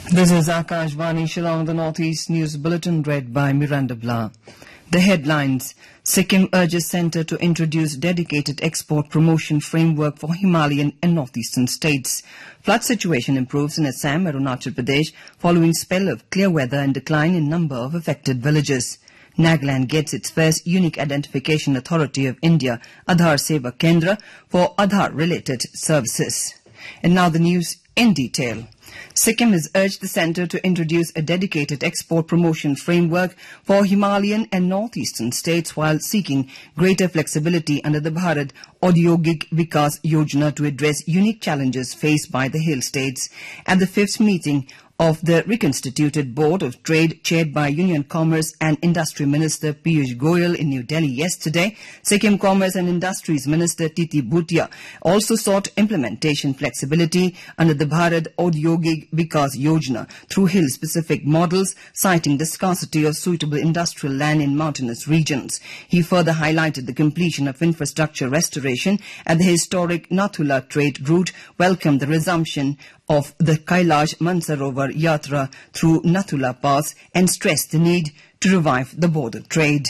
This is Akashvani Shillong, the Northeast News Bulletin, read by Miranda Blah. The headlines: Sikkim urges centre to introduce dedicated export promotion framework for Himalayan and northeastern states. Flood situation improves in Assam, Arunachal Pradesh following spell of clear weather and decline in number of affected villages. Nagaland gets its first Unique Identification Authority of India, Aadhaar Seva Kendra, for Aadhaar-related services. And now the news in detail. Sikkim has urged the centre to introduce a dedicated export promotion framework for Himalayan and northeastern states while seeking greater flexibility under the Bharat Audyogik Vikas Yojana to address unique challenges faced by the hill states. At the fifth meeting of the reconstituted Board of Trade chaired by Union Commerce and Industry Minister Piyush Goyal in New Delhi yesterday, Sikkim Commerce and Industries Minister Titi Bhutia also sought implementation flexibility under the Bharat Audyogik Vikas Yojana through hill-specific models, citing the scarcity of suitable industrial land in mountainous regions. He further highlighted the completion of infrastructure restoration at the historic Nathula trade route, welcomed the resumption of the Kailash Mansarovar Yatra through Nathula Pass and stressed the need to revive the border trade.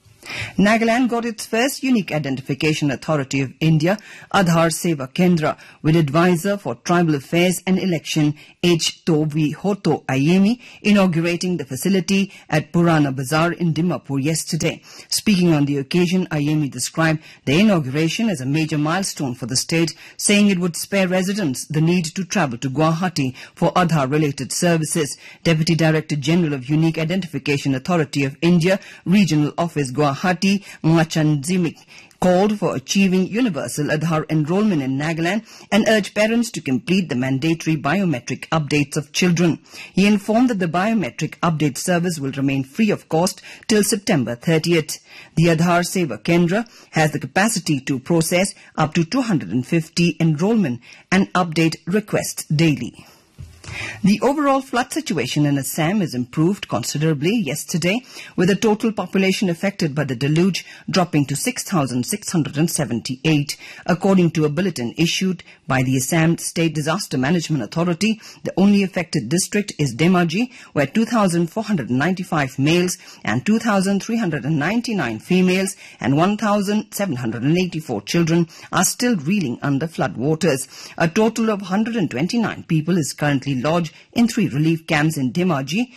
Nagaland got its first Unique Identification Authority of India, Aadhaar Seva Kendra, with advisor for Tribal Affairs and Election H. Tovi Hoto Ayemi inaugurating the facility at Purana Bazaar in Dimapur yesterday. Speaking on the occasion, Ayemi described the inauguration as a major milestone for the state, saying it would spare residents the need to travel to Guwahati for Aadhaar-related services. Deputy Director General of Unique Identification Authority of India, Regional Office Guwahati, Machan Zimik, called for achieving universal Aadhaar enrollment in Nagaland and urged parents to complete the mandatory biometric updates of children. He informed that the biometric update service will remain free of cost till September 30th. The Aadhaar Seva Kendra has the capacity to process up to 250 enrollment and update requests daily. The overall flood situation in Assam has improved considerably yesterday, with the total population affected by the deluge dropping to 6,678. According to a bulletin issued by the Assam State Disaster Management Authority, the only affected district is Dhemaji, where 2,495 males and 2,399 females and 1,784 children are still reeling under flood waters. A total of 129 people is currently lodged in 3 relief camps in Dhemaji.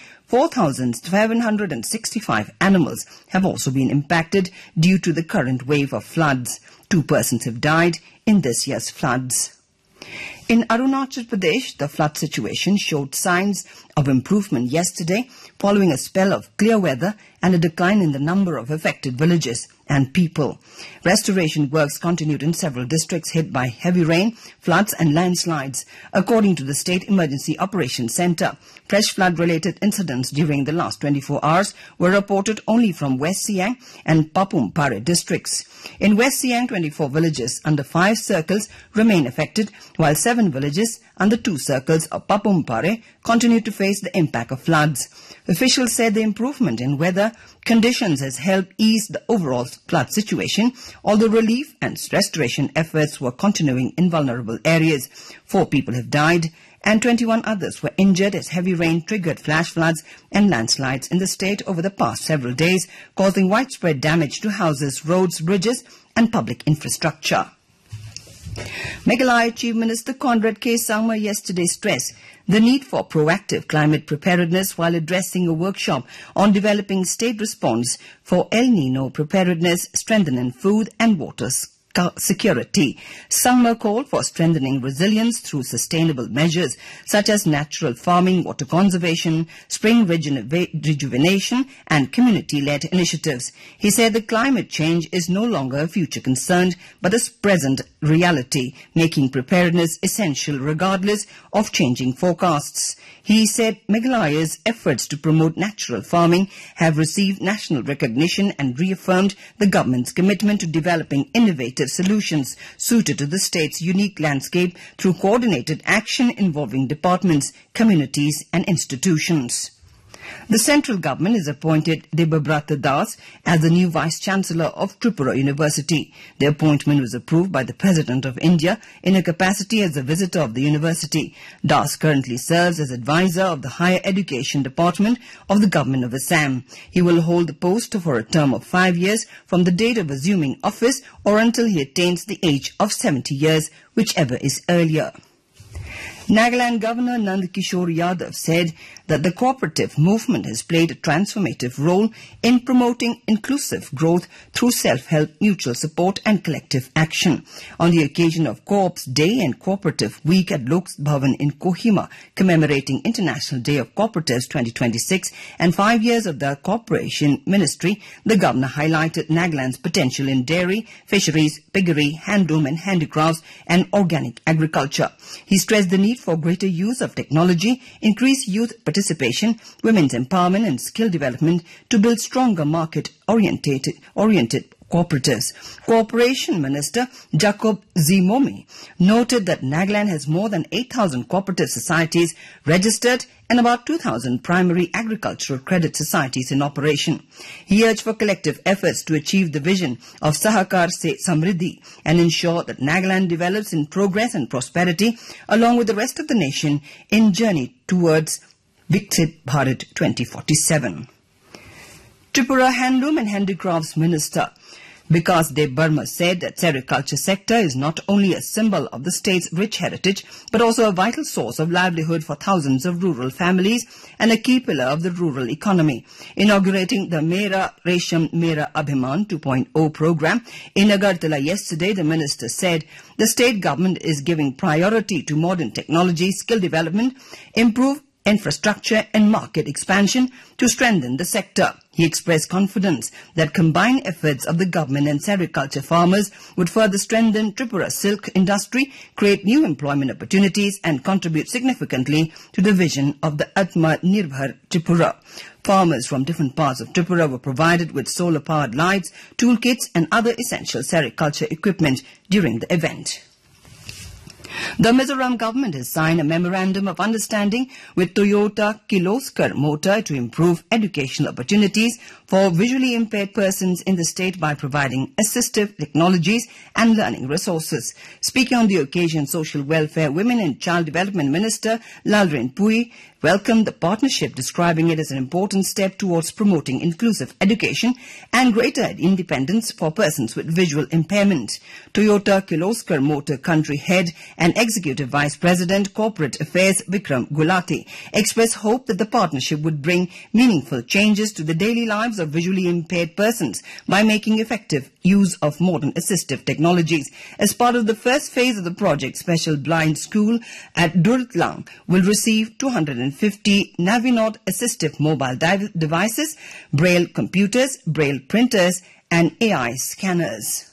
4,765 animals have also been impacted due to the current wave of floods. 2 persons have died in this year's floods. In Arunachal Pradesh, the flood situation showed signs of improvement yesterday following a spell of clear weather and a decline in the number of affected villages and people. Restoration works continued in several districts hit by heavy rain, floods and landslides. According to the State Emergency Operations Centre, fresh flood-related incidents during the last 24 hours were reported only from West Siang and Papum Pare districts. In West Siang, 24 villages under 5 circles remain affected, while 7 villages under 2 circles of Papum Pare continue to face the impact of floods. Officials said the improvement in weather conditions has helped ease the overall flood situation, although relief and restoration efforts were continuing in vulnerable areas. 4 people have died and 21 others were injured as heavy rain triggered flash floods and landslides in the state over the past several days, causing widespread damage to houses, roads, bridges and public infrastructure. Meghalaya Chief Minister Conrad K. Sangma yesterday stressed the need for proactive climate preparedness while addressing a workshop on developing state response for El Nino preparedness, strengthening food and water security. Sangma called for strengthening resilience through sustainable measures such as natural farming, water conservation, spring rejuvenation and community-led initiatives. He said the climate change is no longer a future concern but a present reality, making preparedness essential regardless of changing forecasts. He said Meghalaya's efforts to promote natural farming have received national recognition and reaffirmed the government's commitment to developing innovative solutions suited to the state's unique landscape through coordinated action involving departments, communities and institutions. The central government has appointed Debabrata Das as the new Vice-Chancellor of Tripura University. The appointment was approved by the President of India in a capacity as a visitor of the university. Das currently serves as advisor of the Higher Education Department of the Government of Assam. He will hold the post for a term of 5 years from the date of assuming office or until he attains the age of 70 years, whichever is earlier. Nagaland Governor Nand Kishore Yadav said that the cooperative movement has played a transformative role in promoting inclusive growth through self-help, mutual support and collective action. On the occasion of Co-op's Day and Cooperative Week at Lok Bhavan in Kohima, commemorating International Day of Cooperatives 2026 and 5 years of the Corporation Ministry, the Governor highlighted Nagaland's potential in dairy, fisheries, piggery, handloom and handicrafts and organic agriculture. He stressed the need for greater use of technology, increased youth participation, women's empowerment and skill development to build stronger market-oriented cooperatives. Cooperation Minister Jacob Zimomi noted that Nagaland has more than 8,000 cooperative societies registered and about 2,000 primary agricultural credit societies in operation. He urged for collective efforts to achieve the vision of Sahakar Se Samriddhi and ensure that Nagaland develops in progress and prosperity along with the rest of the nation in journey towards Viksit Bharat 2047. Tripura Handloom and Handicrafts Minister Vikas Dev Burma said that sericulture sector is not only a symbol of the state's rich heritage, but also a vital source of livelihood for thousands of rural families and a key pillar of the rural economy. Inaugurating the Mera Resham Mera Abhiman 2.0 program in Agartala yesterday, the minister said the state government is giving priority to modern technology, skill development, improve infrastructure and market expansion to strengthen the sector. He expressed confidence that combined efforts of the government and sericulture farmers would further strengthen Tripura's silk industry, create new employment opportunities and contribute significantly to the vision of the Atma Nirbhar Tripura. Farmers from different parts of Tripura were provided with solar-powered lights, toolkits and other essential sericulture equipment during the event. The Mizoram government has signed a memorandum of understanding with Toyota Kirloskar Motor to improve educational opportunities for visually impaired persons in the state by providing assistive technologies and learning resources. Speaking on the occasion, Social Welfare, Women and Child Development Minister Lalrin Pui welcomed the partnership, describing it as an important step towards promoting inclusive education and greater independence for persons with visual impairment. Toyota Kirloskar Motor Country Head and Executive Vice President Corporate Affairs Vikram Gulati expressed hope that the partnership would bring meaningful changes to the daily lives of visually impaired persons by making effective use of modern assistive technologies. As part of the first phase of the project, Special Blind School at Durtlang will receive 250 Navinod assistive mobile devices, Braille computers, Braille printers and AI scanners.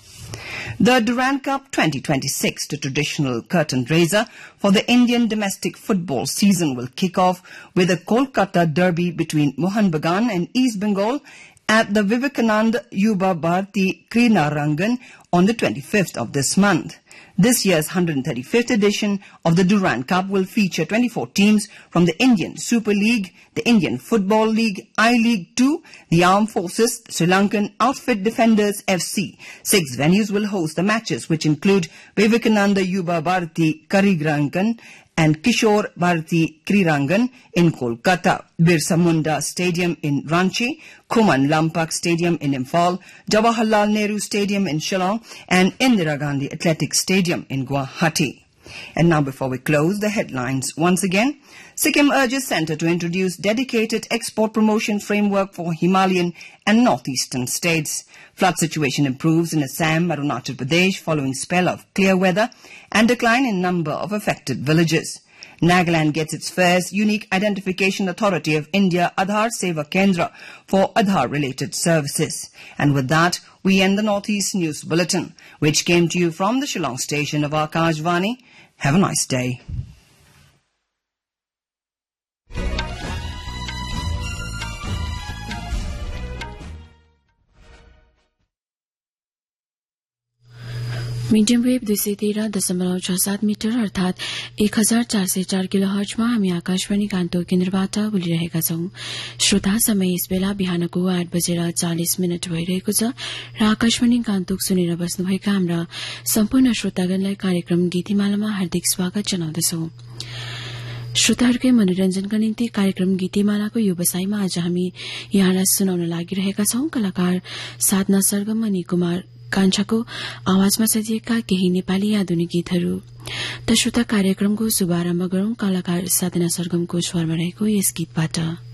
The Durand Cup 2026, the traditional curtain raiser for the Indian domestic football season, will kick off with a Kolkata derby between Mohun Bagan and East Bengal at the Vivekananda Yuba Bharati Krinarangan on the 25th of this month. This year's 135th edition of the Durand Cup will feature 24 teams from the Indian Super League, the Indian Football League, I-League 2, the Armed Forces, Sri Lankan Outfit Defenders FC. 6 venues will host the matches, which include Vivekananda Yuba Bharati Karirangan and Kishore Bharati Krirangan in Kolkata, Birsa Munda Stadium in Ranchi, Kuman Lampak Stadium in Imphal, Jawaharlal Nehru Stadium in Shillong and Indira Gandhi Athletic Stadium in Guwahati. And now before we close, the headlines once again. Sikkim urges Centre to introduce dedicated export promotion framework for Himalayan and northeastern states. Flood situation improves in Assam, Arunachal Pradesh following spell of clear weather and decline in number of affected villages. Nagaland gets its first Unique Identification Authority of India Aadhaar Seva Kendra for Aadhaar-related services. And with that, we end the Northeast News Bulletin, which came to you from the Shillong station of Akashvani. Have a nice day. Medium wave 213.67 metre अर्थात 1404 किलोहर्जमा हामी आकाशवाणी गान्तोक केन्द्रबाट बोलिरहेका छौं। श्रोता समय yes बेला बिहानको 8:40 भइरहेको छ र आकाशवाणी गान्तोक सुनेर बस्नुभएका हाम्रा सम्पूर्ण श्रोतागणलाई कार्यक्रम गीतिमालामा हार्दिक स्वागत जनाउँदछौं। श्रोताहरूकै मनोरञ्जनका निम्ति कार्यक्रम गीतिमालाको व्यवसायमा आज हामी यहाँलाई सुनाउन लागिरहेका छौं कलाकार साधना सरगम अनि कुमार कान्छाको आवाजमा सजिएका केही नेपाली आधुनिक गीतहरू। त श्रोता कार्यक्रमको शुभारम्भ गरौं कलाकार साधना सरगमको स्वरमा रहेको यस गीतबाट।